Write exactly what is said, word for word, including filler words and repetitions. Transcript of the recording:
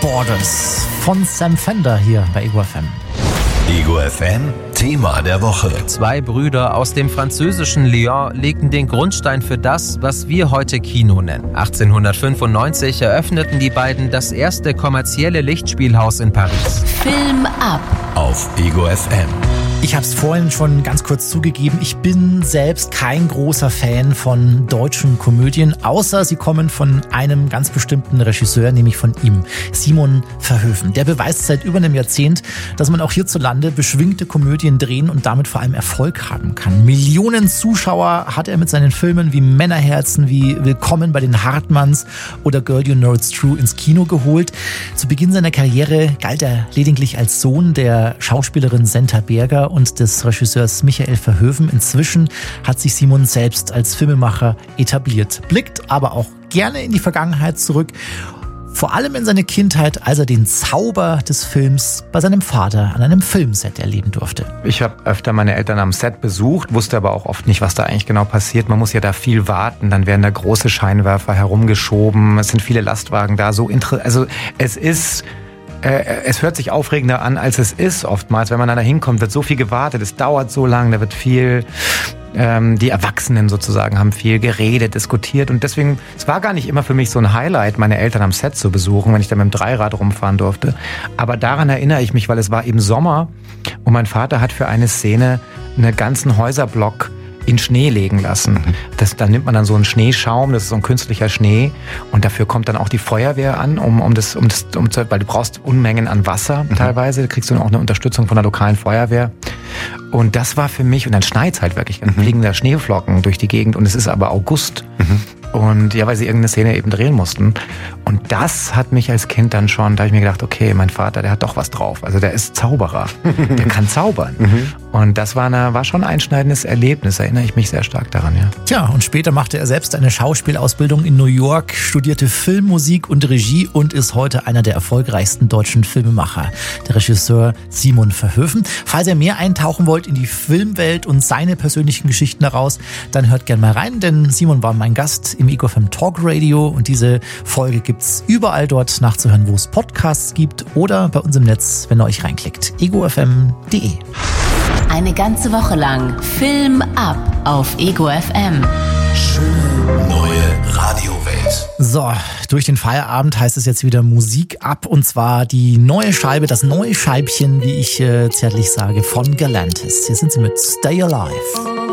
Borders von Sam Fender hier bei Ego F M. Ego F M, Thema der Woche. Zwei Brüder aus dem französischen Lyon legten den Grundstein für das, was wir heute Kino nennen. achtzehnhundertfünfundneunzig eröffneten die beiden das erste kommerzielle Lichtspielhaus in Paris. Film ab auf Ego F M. Ich habe es vorhin schon ganz kurz zugegeben, ich bin selbst kein großer Fan von deutschen Komödien, außer sie kommen von einem ganz bestimmten Regisseur, nämlich von ihm, Simon Verhoeven. Der beweist seit über einem Jahrzehnt, dass man auch hierzulande beschwingte Komödien drehen und damit vor allem Erfolg haben kann. Millionen Zuschauer hat er mit seinen Filmen wie Männerherzen, wie Willkommen bei den Hartmanns oder Girl You Know It's True ins Kino geholt. Zu Beginn seiner Karriere galt er lediglich als Sohn der Schauspielerin Senta Berger und des Regisseurs Michael Verhoeven. Inzwischen hat sich Simon selbst als Filmemacher etabliert, blickt aber auch gerne in die Vergangenheit zurück, vor allem in seine Kindheit, als er den Zauber des Films bei seinem Vater an einem Filmset erleben durfte. Ich habe öfter meine Eltern am Set besucht, wusste aber auch oft nicht, was da eigentlich genau passiert. Man muss ja da viel warten, dann werden da große Scheinwerfer herumgeschoben, es sind viele Lastwagen da, so inter- also es ist... Es hört sich aufregender an, als es ist oftmals. Wenn man dann da hinkommt, wird so viel gewartet, es dauert so lang, da wird viel, ähm, die Erwachsenen sozusagen haben viel geredet, diskutiert und deswegen, es war gar nicht immer für mich so ein Highlight, meine Eltern am Set zu besuchen, wenn ich dann mit dem Dreirad rumfahren durfte. Aber daran erinnere ich mich, weil es war eben Sommer und mein Vater hat für eine Szene einen ganzen Häuserblock in Schnee legen lassen. Das, da nimmt man dann so einen Schneeschaum, das ist so ein künstlicher Schnee und dafür kommt dann auch die Feuerwehr an, um, um das, um das, um zu, weil du brauchst Unmengen an Wasser mhm. teilweise, da kriegst du dann auch eine Unterstützung von der lokalen Feuerwehr. Und das war für mich, und dann schneit's halt wirklich, dann mhm. fliegen da Schneeflocken durch die Gegend und es ist aber August. Mhm. Und ja, weil sie irgendeine Szene eben drehen mussten. Und das hat mich als Kind dann schon, da habe ich mir gedacht, okay, mein Vater, der hat doch was drauf. Also der ist Zauberer. Der kann zaubern. Mhm. Und das war, eine, war schon ein einschneidendes Erlebnis, erinnere ich mich sehr stark daran, ja. Tja, und später machte er selbst eine Schauspielausbildung in New York, studierte Filmmusik und Regie und ist heute einer der erfolgreichsten deutschen Filmemacher, der Regisseur Simon Verhoeven. Falls ihr mehr eintauchen wollt in die Filmwelt und seine persönlichen Geschichten daraus, dann hört gerne mal rein, denn Simon war mein Gast im Ego F M Talk Radio und diese Folge gibt's überall dort nachzuhören, wo es Podcasts gibt oder bei uns im Netz, wenn ihr euch reinklickt. ego f m punkt d e. Eine ganze Woche lang Film ab auf Ego F M. Schöne neue Radiowelt. So, durch den Feierabend heißt es jetzt wieder Musik ab und zwar die neue Scheibe, das neue Scheibchen, wie ich äh, zärtlich sage, von Galantis. Hier sind sie mit Stay Alive.